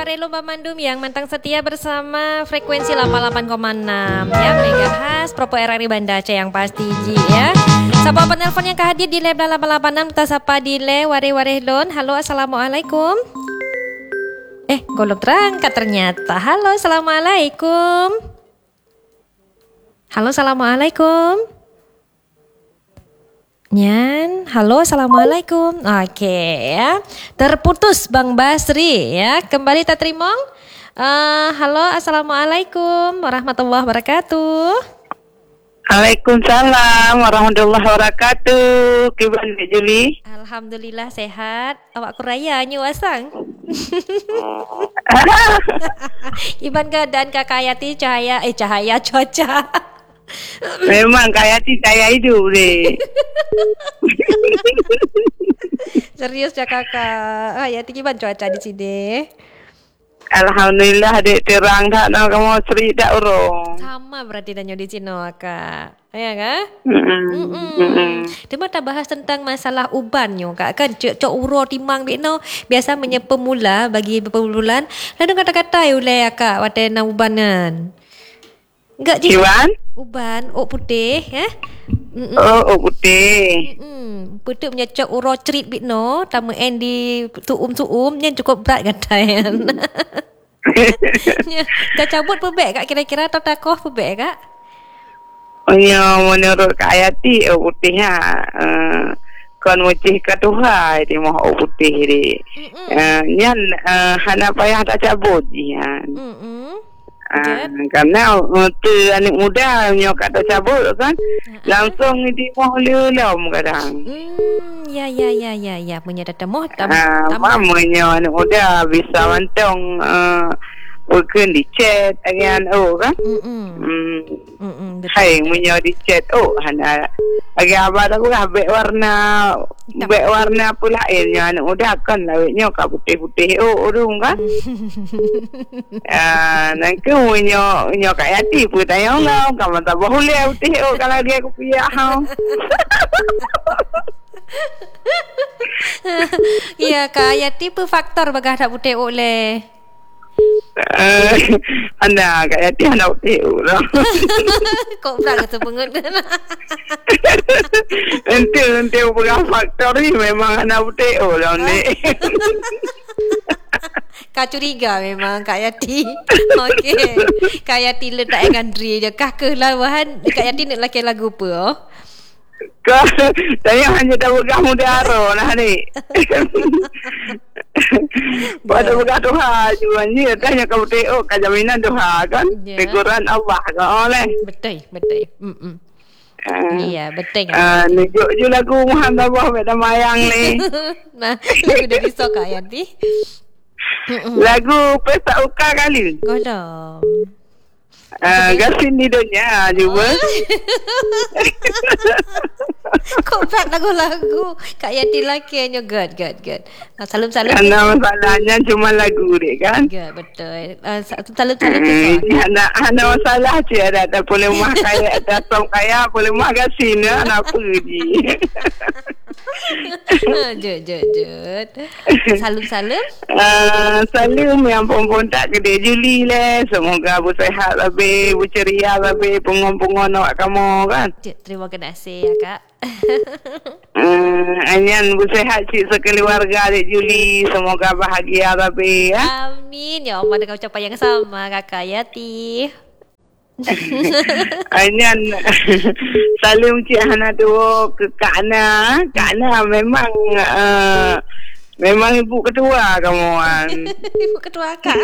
Warelo Bamandum yang mantang setia bersama frekuensi 88,6 ya megahertz Propo RRI Banda Aceh yang pasti ji ya. Sapa penelpon yang kehadir di Lab 886 kita sapa di Le Wareh Lon. Halo, assalamualaikum. Golok terangkat ternyata. Halo, assalamualaikum. Halo, assalamualaikum. Nyan, halo, assalamualaikum. Oke ya, terputus Bang Basri ya. Kembali tak terima. Halo, assalamualaikum warahmatullahi wabarakatuh. Waalaikumsalam warahmatullahi wabarakatuh. Gimana Juli? Alhamdulillah sehat. Awak kuraya nyu asang. Iban keadaan Kakak Yati cahaya cuaca. Memang kayak saya hidup deh. Serius ya Kakak. Yati gimana cuaca di sini? Alhamdulillah dek terang tak nak kamu seri tak urung. Sama berarti danyo di sini Kak. Ya kan? Dia bahas tentang masalah ubannya Kak. Kan cok uro timang bino biasa pemula bagi pemululan. Lalu kata-kata ulai Kak watena ubanan. Enggak je. Uban, putih ya. Putih. Putih punya cok uro cerit bitno, tama en di tuum yang cukup berat katayan. Dah cabut pebek Kak kira-kira atau takoh pebek Kak? Oh ya, menurut Kak Ayati putihnya kon mesti katuhai di mau putih di. Nyan hana payah tak cabut yan. Karena untuk anak muda nyok kata cabut kan langsung di mau lelom kadang. Ya punya data moh mamanya anak muda bisa mantong bukan di chat dengan kan. Hai punya di chat hana agak apa aku be warna pula airnya anak muda kan lawetnya ka putih-putih urung kan. Nanti punya kayak Yati pun tanya ngau kamu tak boleh putih kalau dia aku pihak Iya Kak Yati pun faktor bagah tak putih oleh. Anda kayak Yati anak putih lah. Kok berang tu pengut. Nanti bukan faktor ni memang anak putih lah ni. Kak curiga memang Kak Yati. Okey. Kak Yati letak Gandri je. Kah ke lawan Kak Yati nak laki lagu apa? Saya hanya dah pegang mudara lah ni. Pada pegang doha juga ni. Tanya kamu tengok kajaminan doha kan. Teguran Allah kan oleh. Betul. Iya betul. Nunjuk je lagu Muhammad Abah Pada Mayang ni. Nah, lagu dari Sok Kak Yati. Lagu Pesta Uka kali. Golong. Gasin ni donya juga. Kok berat lagu-lagu Kak Yati laki hanya good. Salam. Karena masalahnya cuma lagu dek kan. Good, betul. Salam. Hana masalah je ada tak boleh mah kaya ada song kaya boleh mah gasin anak pergi. Jut. Salam. Salam yang perempuan tak gede Juli le. Semoga bersehat lebih, berceria lebih, pengon-pengon awak kamu kan. Terima kasih ya Kak. Anyan bersehat cik sekeluarga dek Juli. Semoga bahagia lebih ya. Amin. Ya Allah dengan ucapan yang sama Kakak Yati. Anyan salam cik Hana tu ke Kak Ana. Kak Ana memang ibu ketua kamu kan. Ibu ketua Kak.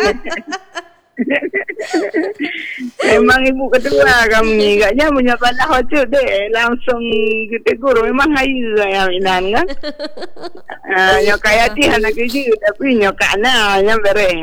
Memang ibu ketua kami. Agaknya punya salah wajib dek. Langsung kita guru. Memang hayu yang inan kan. Yang kaya Yati anak kerja. Tapi yang Kak Ana yang beres.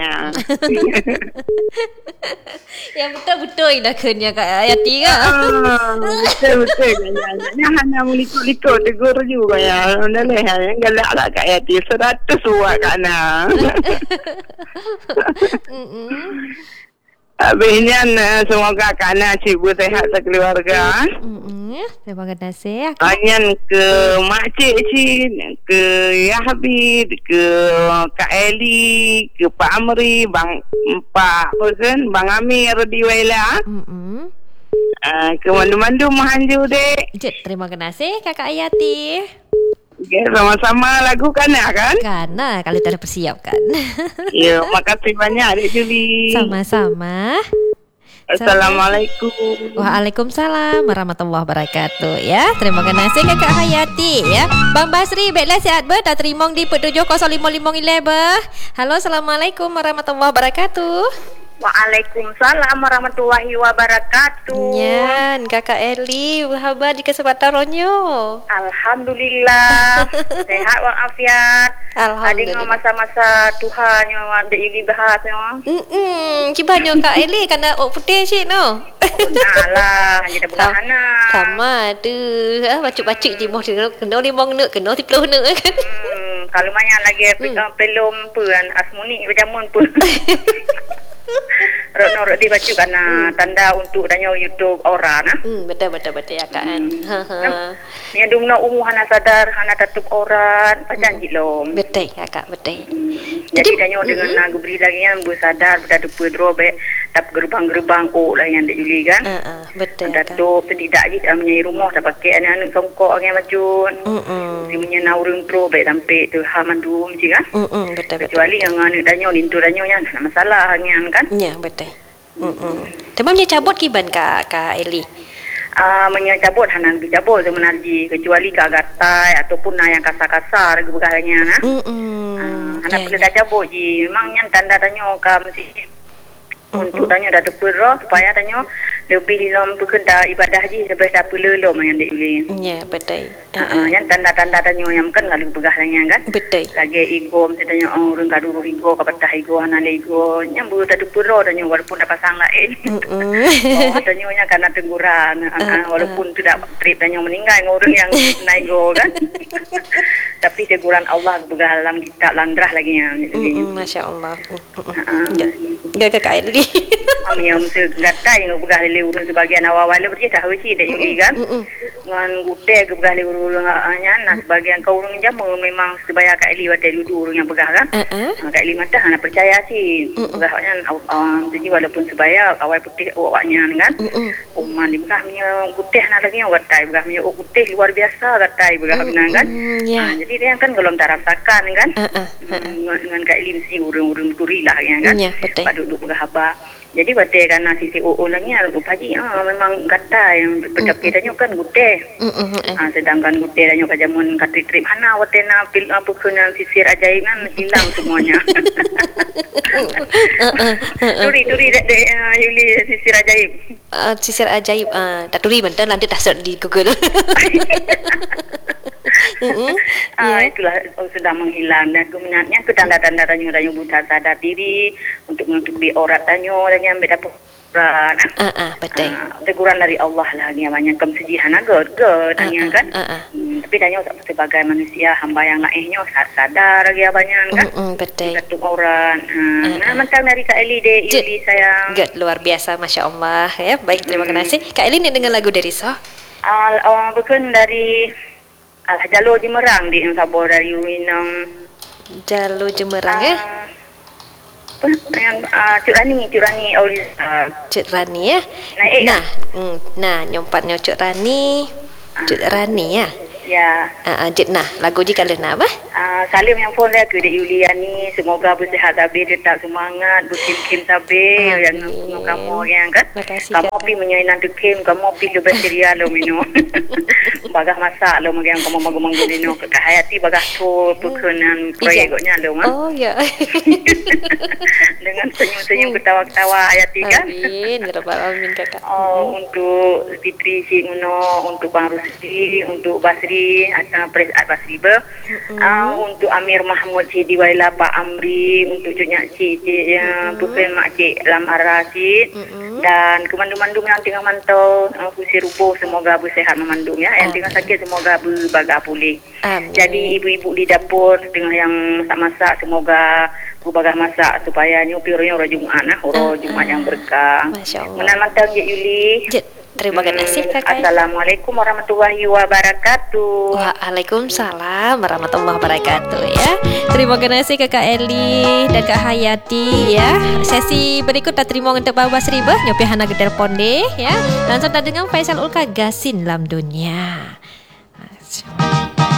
Yang betul-betul dah kena Kak Yati kan. Betul. Agaknya Hana melikut-likut tegur juga. Dah leh. Yang galak lah Kak Yati. 100 buat Kak Ana. Habisnya semoga kakaknya cibu sehat sekeluarga. Terima kasih. Anyan ke makcik cik, ke Yahbid, ke Kak Eli, ke Pak Amri, Pak Husen, Bang Amir di Waila. Ke mandu-mandu mahanju dek. Terima kasih Kakak Ayati. Okay, sama-sama lagu kan? Karena kalau tak ada persiapkan. Ya, makasih banyak Dek Juli. Sama-sama. Assalamualaikum. Waalaikumsalam warahmatullahi wabarakatuh ya. Terima kasih Kakak Hayati ya. Bang Basri baiklah sihat ber tak terimong di 700511. Halo, assalamualaikum warahmatullahi wabarakatuh. Waalaikumsalam warahmatullahi wabarakatuh. Nyan, Kakak Eli, apa khabar di kesempatan ronyo? Alhamdulillah, sehat walafiat. Alhamdulillah. Ada masa-masa Tuhan yang ada ini bahas no. Kibanyo Kak Eli kena putih cik no. Alah, hanya dah berhana. Sama tu, bacuk-bacuk je mau kena 5 nak, kena 10 nak kan. Kalau banyak lagi pelum pun asmuni berjamun pun. Rok dibaca karena tanda untuk danyo YouTube orang betul ya Kak kan. Ni dumna umuh hana sadar hana tutup orang pacan jilom. Betul ya Kak, betul. Jadi danyo dengan lagu beri lagi yang sadar pada dupe drobe tap gerbang-gerbang ko lah yang dili kan. Betul. Datuk tidak je menyai rumah tak pakai anak songkok orang bajun. Dia menyana urung drobe sampai tu hamandu mesti kan. Betul. Kecuali yang anak danyo lintu danyo yang masalah yang kan. Ya, betul. Cuma cabut kiban Kak Eli. Menyabut hanan bijabut sebenarnya kecuali kagatai ataupun yang kasar-kasar gebagainya anak boleh dah cabut je memang yang tanda tanya ka mesti untuk tanya dah terperah supaya tanya lebih dalam bekerja ibadah je lebih dah pelelom yang dia boleh. Ya, betul. Yang tanda-tanda tanya yang kan lalu begahnya kan. Betul. Lagi ego mesti tanya orang kaduru ego kapatah ego hanan ego yang boleh dah terperah tanya walaupun dah pasang lain. Tanya karena teguran walaupun tidak trip tanya meninggal orang yang nego kan. Tapi teguran Allah begah dalam kita landrah lagi yang. Masya Allah. Gak Kak Eli. Kami yang mesti gatai yang begah lele urun sebagian awal-awal berarti tahu sih dah ini kan. Ngan gute begah lele urun nah sebagian kau urun jam memang sebaya Kak Eli wadah dulu urun yang begah kan. Kak Eli mata hana percaya sih begahnya jadi walaupun sebaya awal putih awaknya kan. Uman di begah punya gute nak lagi yang gatai begah punya gute luar biasa gatai begah kan. Jadi dia kan belum terasakan kan. Dengan Kak Eli mesti urun-urun turi lah kan. Pada duduk begah apa. Jadi batai karena sisi ulangnya pagi memang kata yang berdekat kan gute. Sedangkan gute danyo kajamun katri trip hana watena pil apa kena sisir ajaib kan hilang semuanya. Turi Yuli sisir ajaib. Sisir ajaib tak turi bentar nanti tak search di Google. Itulah sudah menghilang dan keminatnya ke tanda-tanda danyo buta sadar diri untuk menutupi aurat danyo dan yang beda peran. Betul. Teguran dari Allah lah yang banyak kemsedihan agak kan. Tapi danyo sebagai manusia hamba yang naiknya sadar lagi banyak kan. Betul. Tutup aurat. Macam dari Kak Eli deh, Eli sayang. Luar biasa, Masya Allah ya. Baik, terima kasih. Kak Eli ni dengan lagu dari bukan dari Jalur Jemerang di Sabor dari Winang. Jalur Jemerang yang Cik Rani Cik Rani ya. Nah nyompatnya Cik Rani. Cik Rani ya. Ya. Nah lagu je kalau nak apa? Salim yang phone dia ke Dek Yuliani, semoga bersihat habis, tetap semangat, berkim-kim habis yang kamu yang kan. Kamu pi menyainan dekim, kamu pi lebih ceria lo minum. Bagah masak lo yang kamu magu-magu minum. Kak Hayati bagah tu perkenan proyeknya lo mah. Oh ya. Dengan senyum-senyum ketawa-ketawa Hayati kan. Amin, ya rabbal alamin Kakak. Untuk Fitri Cik Nuno, untuk Bang Rusdi, untuk Basri, Pres Basri untuk Amir Mahmud Cik Diwaila Pak Amri, untuk Cuknya Cik bukan Mak Cik Lam Arasid dan kemandu-mandu yang tengah mantau Fusi Rubuh semoga bersehat memandung ya. Yang tengah sakit semoga berbaga pulih. Jadi ibu-ibu di dapur tengah yang masak-masak semoga bagah masak supaya nyupirunya orang Jumat orang Jumat yang berkah. Masya Allah. Menamantang je Yuli. Terima kasih Kakak. Assalamualaikum warahmatullahi wabarakatuh. Waalaikumsalam warahmatullahi wabarakatuh ya. Terima kasih Kakak Eli dan Kak Hayati ya. Sesi berikut dah terima untuk Bawa Seribu nyopi hana ke telefon deh ya. Langsung dah dengan Faisal Ulka Gasin dalam dunia.